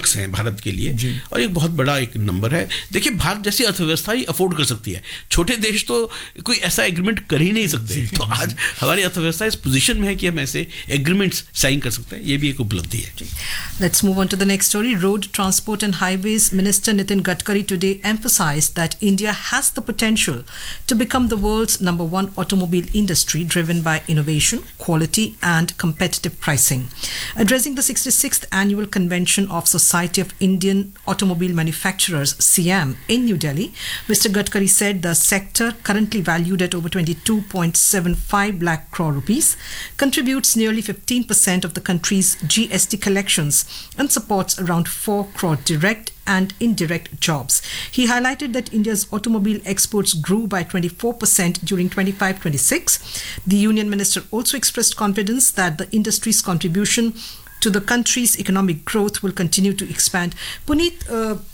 Works हैं भारत के लिए, और एक बहुत बड़ा एक नंबर है. देखिए, भारत जैसी अर्थव्यवस्था ही अफोर्ड कर सकती है. छोटे देश तो कोई ऐसा एग्रीमेंट कर ही नहीं सकते. तो आज हमारी अर्थव्यवस्था इस पोजीशन में है कि हम ऐसे एग्रीमेंट्स साइन कर सकते हैं. ये भी एक उपलब्धि है. Let's move on to the next story. Road Transport and Highways Minister Nitin Gadkari today emphasized that India has the potential to become the world's number one automobile industry driven by innovation, quality and competitive pricing. Addressing the 66th annual convention of Society of Indian Automobile Manufacturers (SIAM) in New Delhi, Mr. Gadkari said the sector, currently valued at over 22.75 lakh crore rupees, contributes nearly 15% of the country's GST collections and supports around 4 crore direct and indirect jobs. He highlighted that India's automobile exports grew by 24% during 25-26. The union minister also expressed confidence that the industry's contribution to the country's economic growth will continue to expand. Puneet,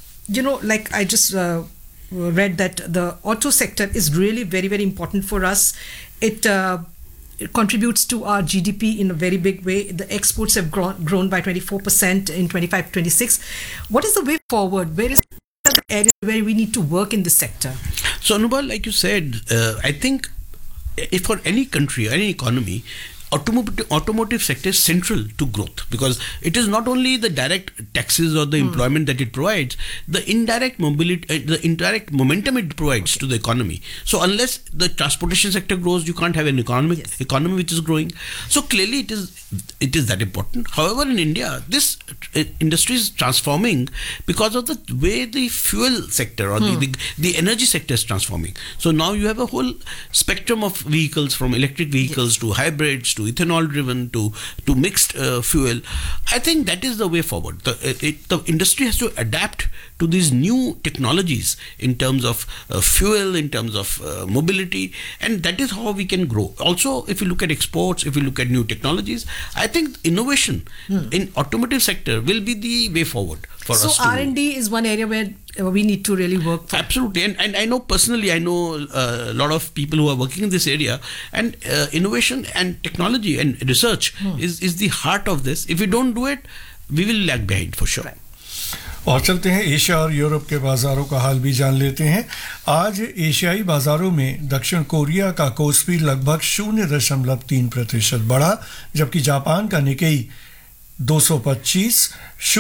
like I just read that the auto sector is really very, very important for us. It contributes to our GDP in a very big way. The exports have grown by 24% in 25-26. What is the way forward? Where is the area where we need to work in this sector? So, Anubal, like you said, I think if for any country, any economy, automotive sector is central to growth, because it is not only the direct taxes or the employment that it provides, the indirect mobility, the indirect momentum it provides to the economy. So unless the transportation sector grows, you can't have an economy which is growing. So clearly it is that important. However, in India, this industry is transforming because of the way the fuel sector or the energy sector is transforming. So now you have a whole spectrum of vehicles, from electric vehicles to hybrids to ethanol driven to mixed fuel. I think that is the way forward. The industry has to adapt to these new technologies in terms of fuel, in terms of mobility, and that is how we can grow. Also, if you look at exports, if you look at new technologies, I think innovation in automotive sector will be the way forward for us. So R&D is one area where we need to really work for. Absolutely, and I know personally, a lot of people who are working in this area, and innovation and technology and research is the heart of this. If we don't do it, we will lag behind for sure. Right. और चलते हैं Asia और Europe के बाजारों का हाल भी जान लेते हैं. आज एशियाई बाजारों में दक्षिण कोरिया का कोस्पी लगभग 0.3% बढ़ा, जबकि जापान का निकेई 225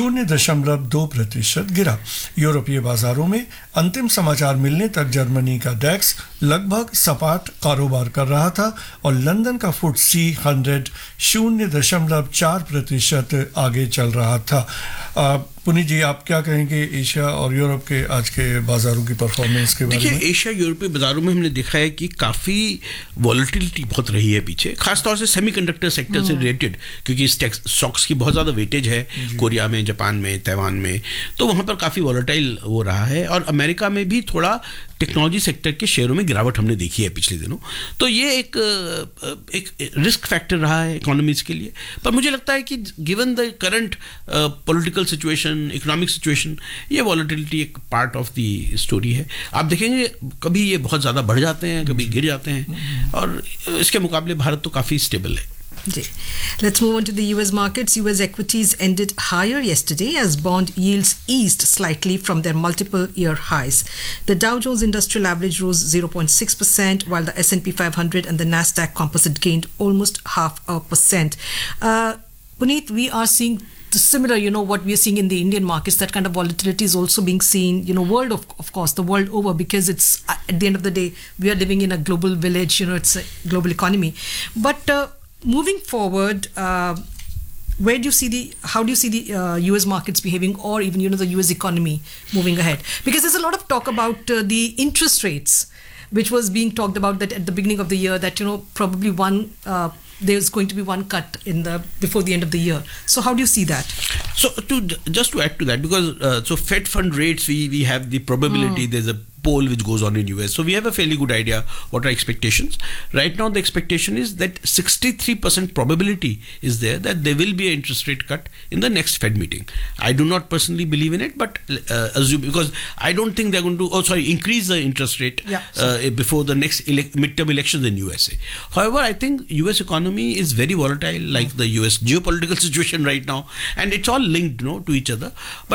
0.2% गिरा. यूरोपीय बाजारों में अंतिम समाचार मिलने तक जर्मनी का डेक्स लगभग सपाट कारोबार कर रहा था और लंदन का FTSE 100 0.4% आगे चल रहा था. पुनीत जी, आप क्या कहेंगे एशिया और यूरोप के आज के बाजारों की परफॉर्मेंस के बारे में? देखिए, एशिया यूरोपीय बाजारों में हमने देखा है कि काफ़ी वॉलेटिलिटी बहुत रही है पीछे, खासतौर से सेमीकंडक्टर सेक्टर से रिलेटेड, क्योंकि स्टॉक्स की बहुत ज़्यादा वेटेज है कोरिया में, जापान में, ताइवान में, तो वहाँ पर काफ़ी वॉलेटाइल वो रहा है. और अमेरिका में भी थोड़ा टेक्नोलॉजी सेक्टर के शेयरों में गिरावट हमने देखी है पिछले दिनों. तो ये एक रिस्क फैक्टर रहा है इकोनॉमीज के लिए. पर मुझे लगता है कि given the current political situation, economic situation, ये वॉलेटिलिटी एक पार्ट ऑफ द स्टोरी है. आप देखेंगे कभी ये बहुत ज़्यादा बढ़ जाते हैं, कभी गिर जाते हैं, और इसके मुकाबले भारत तो काफ़ी स्टेबल है. Let's move on to the US markets. US equities ended higher yesterday as bond yields eased slightly from their multiple year highs. The Dow Jones Industrial Average rose 0.6%, while the S&P 500 and the Nasdaq Composite gained almost 0.5%. Puneet, we are seeing similar, what we are seeing in the Indian markets. That kind of volatility is also being seen, world of course, the world over, because it's at the end of the day, we are living in a global village, it's a global economy. But moving forward, how do you see the US markets behaving, or even the US economy moving ahead? Because there's a lot of talk about the interest rates, which was being talked about that at the beginning of the year, that probably there's going to be one cut before the end of the year. So how do you see that? So just to add to that, because Fed fund rates, we have the probability, there's a poll which goes on in US, so we have a fairly good idea what are expectations. Right now the expectation is that 63% probability is there that there will be an interest rate cut in the next Fed meeting. I do not personally believe in it, but assume, because I don't think they're going to increase the interest rate before the next midterm elections in USA. However, I think US economy is very volatile, like the US geopolitical situation right now, and it's all linked to each other. But